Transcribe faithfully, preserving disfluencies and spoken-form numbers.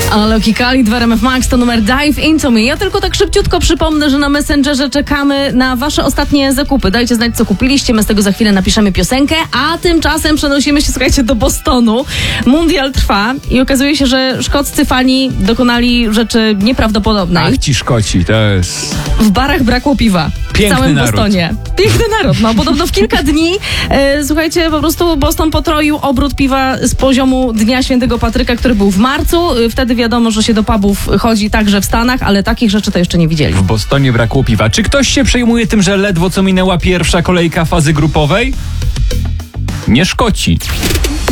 Alok i Khalid w R M F Max to numer Dive Into Me. Ja tylko tak szybciutko przypomnę, że na Messengerze czekamy na wasze ostatnie zakupy. Dajcie znać, co kupiliście, my z tego za chwilę napiszemy piosenkę, a tymczasem przenosimy się, słuchajcie, do Bostonu. Mundial trwa i okazuje się, że szkoccy fani dokonali rzeczy nieprawdopodobnej. Ach, ci Szkoci, to jest... W barach brakło piwa. Piękny w całym naród. Bostonie. Piękny naród, no. Podobno w kilka dni, e, słuchajcie, po prostu Boston potroił obrót piwa z poziomu Dnia Świętego Patryka, który był w marcu. E, Wtedy wiadomo, że się do pubów chodzi także w Stanach, ale takich rzeczy to jeszcze nie widzieli. W Bostonie brakło piwa. Czy ktoś się przejmuje tym, że ledwo co minęła pierwsza kolejka fazy grupowej? Nie Szkoci.